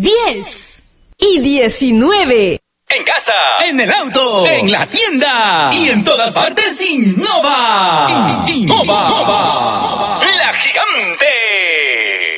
10 y 19. En casa, en el auto, en la tienda y en todas partes Innova. Innova.